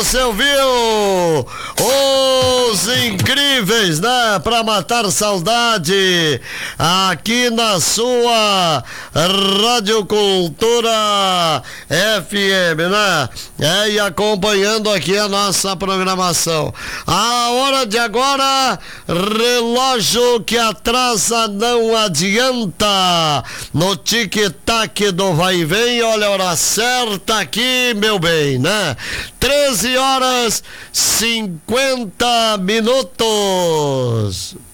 você ouviu Os Incríveis, né? Pra matar saudade, aqui na sua Rádio Cultura FM, né? E acompanhando aqui a nossa programação. A hora de agora, relógio que atrasa não adianta. No tic-tac do vai e vem, olha a hora certa aqui, meu bem, né? 13 horas 50 minutos.